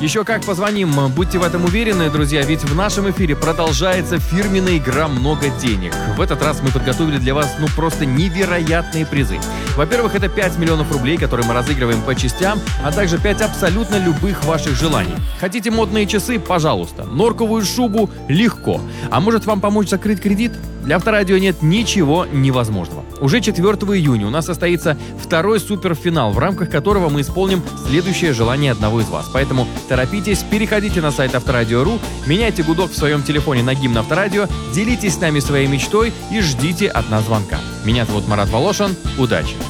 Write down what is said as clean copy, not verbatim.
Еще как позвоним, будьте в этом уверены, друзья, ведь в нашем эфире продолжается фирменная игра «Много денег». В этот раз мы подготовили для вас, просто невероятные призы. Во-первых, это 5 миллионов рублей, которые мы разыгрываем по частям, а также 5 абсолютно любых ваших желаний. Хотите модные часы? Пожалуйста. Норковую шубу? Легко. А может вам помочь закрыть кредит? Для Авторадио нет ничего невозможного. Уже 4 июня у нас состоится второй суперфинал, в рамках которого мы исполним следующее желание одного из вас. Поэтому торопитесь, переходите на сайт Авторадио.ру, меняйте гудок в своем телефоне на гимн Авторадио, делитесь с нами своей мечтой и ждите от нас звонка. Меня зовут Марат Волошин. Удачи!